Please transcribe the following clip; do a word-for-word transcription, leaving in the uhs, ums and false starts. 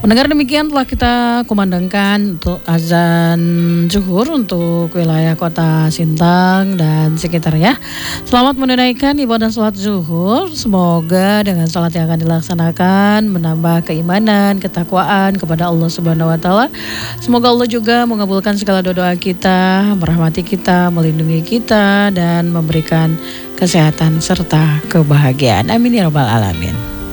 Mendengar demikian telah kita kumandangkan untuk azan zuhur untuk wilayah kota Sintang dan sekitarnya. Selamat menunaikan ibadah salat zuhur. Semoga dengan salat yang akan dilaksanakan menambah keimanan, ketakwaan kepada Allah Subhanahu wa taala. Semoga Allah juga mengabulkan segala doa kita, merahmati kita, melindungi kita dan memberikan kesehatan serta kebahagiaan. Amin ya rabbal alamin.